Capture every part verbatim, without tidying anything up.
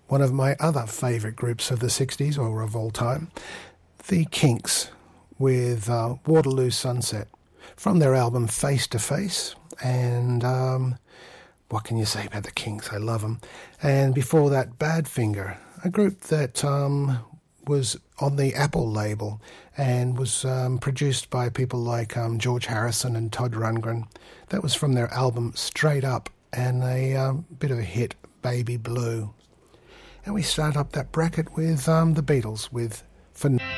one of my other favourite groups of the sixties, or of all time, the Kinks, with uh, Waterloo Sunset, from their album Face to Face. And um, what can you say about the Kinks? I love them. And before that, Badfinger, a group that um, was on the Apple label and was um, produced by people like um, George Harrison and Todd Rundgren. That was from their album Straight Up, and a um, bit of a hit, Baby Blue. And we start up that bracket with um, the Beatles, with For... The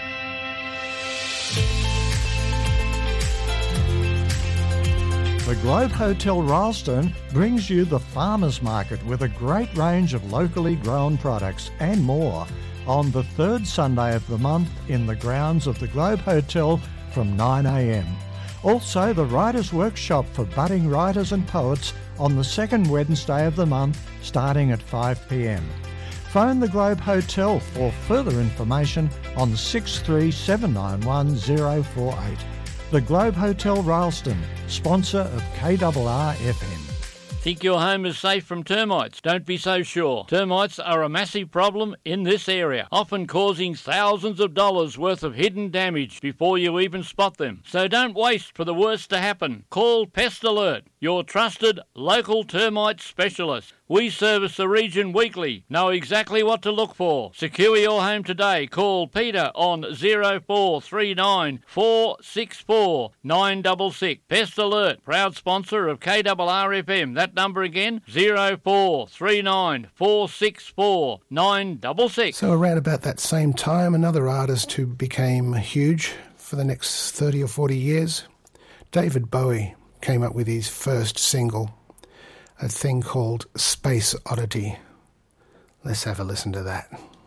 Globe Hotel Rylstone brings you the Farmers Market with a great range of locally grown products and more on the third Sunday of the month in the grounds of the Globe Hotel from nine a m. Also, the Writers' Workshop for budding writers and poets on the second Wednesday of the month starting at five p m. Phone the Globe Hotel for further information on six three seven nine one zero four eight. The Globe Hotel Rylstone, sponsor of K R R F M. Think your home is safe from termites? Don't be so sure. Termites are a massive problem in this area, often causing thousands of dollars worth of hidden damage before you even spot them. So don't waste for the worst to happen. Call Pest Alert, your trusted local termite specialist. We service the region weekly. Know exactly what to look for. Secure your home today. Call Peter on zero four three nine four six four nine six six. Pest Alert, proud sponsor of K R R F M. That number again, zero four three nine four six four nine six six. So around about that same time, another artist who became huge for the next thirty or forty years, David Bowie, came up with his first single, a thing called Space Oddity. Let's have a listen to that.